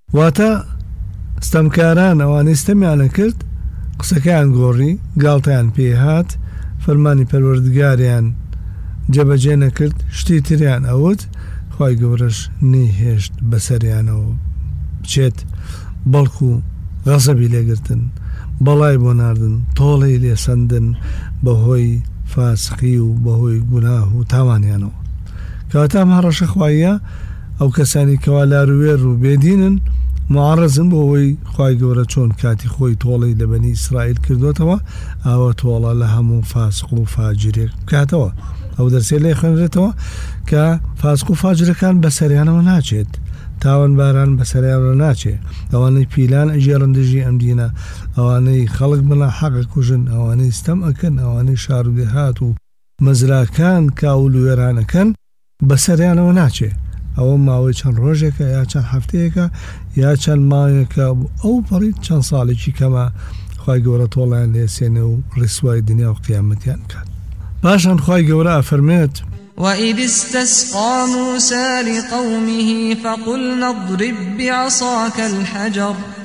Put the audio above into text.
واتە ستەمکاران ئەوانەی ستەمیانە کرد قسەکەیان گۆڕی گاڵتەیان پێهات فەرمانی پەروەردگاریان جەبەجێ نەکرد شتی تریان ئەوت خوای گەورەش نەیهێشت بەسەریانەوە بچێت بەڵکو غەزەبی لێگرتن بەڵای بۆ ناردن تۆڵەی لێسەندن بەهۆی فاسقی و بەهۆی گوناه و تاوانیانەوە کەواتە ئەم هەڕەشە خواییە ئەو کەسانی کەوا لاروێر و بێدینن معارەزم بۆ ئەوەی خوای گەورە چۆن کاتی خۆی تۆڵەی لە بەنی ئیسرائیل کردوتەوە ئاوە تۆڵە لە هەموو فاسق و فاجرێک بکاتەوە ئەو دەرسێ لێ خوێنرێتەوە کە فاسق و فاجرەکان بەسەریانەوە ناچێت تاوان باران بەسەریانەوە ناچێت ئەوانەی پیلان ئەژێڕن دژی ئەم دینە ئەوانەی خەڵک بڵا حەقە کوژن ئەوانەی ستەم ئەکەن ئەوانەی شارودێهات و مەزراکان کاول و وێرانەکەن بەسەریانەوە ناچێت ئەوە ماوەی چەند ڕۆژێکە یا چەند هەفتەیەکە یا چەند ماوەیەکە ئەو پەڕی چەند ساڵێکی کەمە خوای گەورە تۆڵیان لێسێنێ و ڕیسوای دنیا و قیامەتیان کات پاشان خوای گەورە ئەفەرمێت وإذ استسقى موسى لقومه فقلنا اضرب بعصاك الحجر